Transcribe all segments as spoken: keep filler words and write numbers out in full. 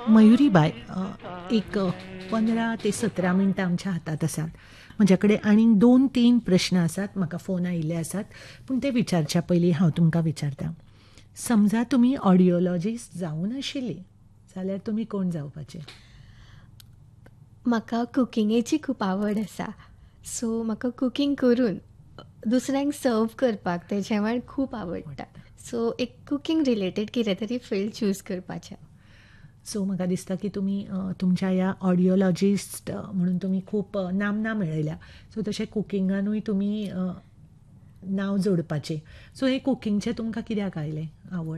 मयुरीबाय, अ, एक अ, पंदरा ते सतरा मिनटां आमच्या हातात आसात. म्हजे कडेन आनीक दोन तीन प्रश्न आसात, म्हाका फोन आयिल्ले आसात, पूण ते विचारच्या पयलीं हांव तुमकां विचारतां. समजा तुमी ऑडियोलॉजिस्ट जावूं नाशिल्लीं जाल्यार तुमी कोण जावपाचे? म्हाका कुकिंगेची खूब आवड आसा. सो म्हाका कुकिंग करून दुसऱ्यांक सर्व करपाक तें जेवण खूब आवडटा. सो एक कुकिंग रिलेटेड कितें तरी फील्ड चूज करपाचें. सो म्हाका दिसता की तुमी अ, तुमच्या ह्या ऑडियोलॉजिस्ट म्हणून तुमी खूब अ, नामना मेळयल्या. सो तशें कुकिंगानूय तुमी अ, नांव जोडपाचें. सो हें कुकिंगचें तुमकां कित्याक आयलें आवड?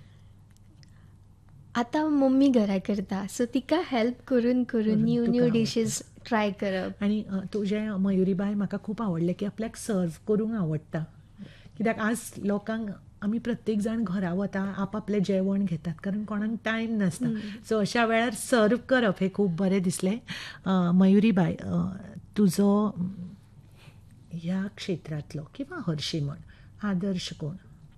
आतां मम्मी घरा करता, सो तिका हेल्प करून करून न्यू तुका न्यू आवडटा. डिशीज ट्राय करप. आनी अ, तुजें मयुरीबाय म्हाका खूब आवडलें की आपल्याक सर्व करूंक आवडटा. कित्याक आज लोकांक आमी प्रत्येक जाण घरा वता, आपआपलें जेवण घेतात, कारण कोणाक टायम नासता. सो अशा वेळार सर्व करप हें खूब बरें दिसलें. अ, मयुरीबाय, अ, तुजो ह्या क्षेत्रांतलो किंवा हरशीं म्हण आदर्श कोण?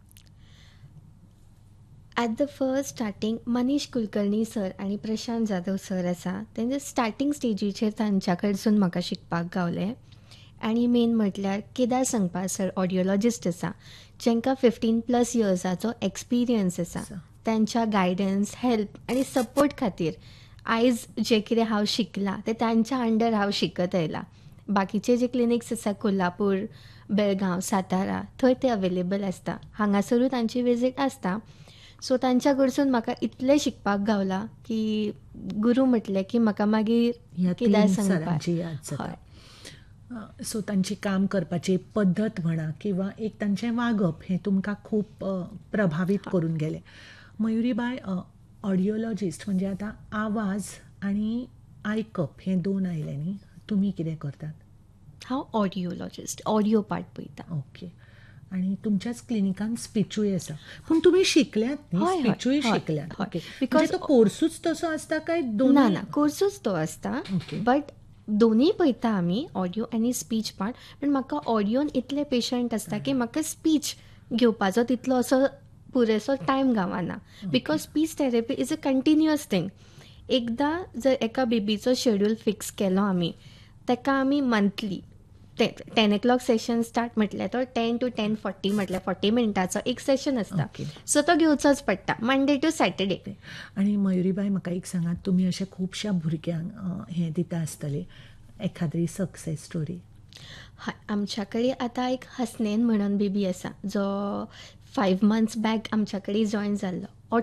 At the first starting Manish Kulkarni sir आनी प्रशांत जाधव सर आसा. तेंचे स्टार्टींग स्टेजीचेर तांच्या कडसून म्हाका शिकपाक गावलें. आनी मेन म्हटल्यार केदार संगपाळ सर ऑडियोलॉजिस्ट आसा, जेंकां फिफ्टीन प्लस इयर्साचो एक्सपिरियन्स आसा. तांच्या गायडन्स, हेल्प आनी सपोर्ट खातीर आयज जें कितें हांव शिकलां तें तांच्या अंडर हांव शिकत आयलां. बाकीचे जे क्लिनिक्स आसा कोल्हापूर, बेळगांव, सातारा, थंय ते अवेलेबल आसता. हांगासरूय तांची विजीट आसता. सो तांच्या कडसून म्हाका इतलें शिकपाक गावलां की गुरू म्हटलें की म्हाका मागीर ह्या केदार तीन संगपाळ. सरांची याद जाता. हय. अ, सो तांची काम करपाची पद्दत म्हणा किंवा एक तांचें वागप हें तुमकां खूब अ, प्रभावीत करून गेलें. मयुरीबाय, अ, ऑडियोलॉजिस्ट म्हणजे आतां आवाज आनी आयकप हें दोन आयलें न्ही. तुमी कितें करतात? हांव ऑडियोलॉजिस्ट, ऑडियो पार्ट पळयतां. ओके. आनी तुमच्याच क्लिनिकान स्पीचूय आसा. पूण तुमी शिकल्यात न्ही, हय हय स्पीचूय हय शिकल्यात. हय ओके. बिकॉज म्हणजे तो कोर्सूच तसो आसता काय ना दोनूय? ना कोर्सूच तो आसता. ओके. बट दोनूय पळयता आमी, ऑडियो आनी स्पीच पार्ट. पण म्हाका ऑडियोन इतले पेशंट आसता की म्हाका स्पीच घेवपाचो तितलो असो पुरेसो टायम गावना. Because speech therapy is a continuous thing. एकदां जर एका बेबीचो शेड्यूल फिक्स केलो आमी, ताका आमी मंथली ते टेन ओ क्लॉक सेशन स्टार्ट म्हटल्यार तो टेन टू टेन फोर्टी म्हटल्यार फोर्टी मिनटाचो एक सेशन आसता. ओके. सो तो घेवचोच पडटा मंडे टू सॅटर्डे. आनी मयुरीबाय, म्हाका एक सांगात, तुमी अशा खुबश्या भुरग्यांक अ, हें दिता आसतले एखादी सक्सेस स्टोरी. हय, आमच्या कडेन आतां एक हसनैन म्हणून बेबी आसा, जो फायव मंथ्स बॅक आमच्या कडेन जॉयन जाल्लो.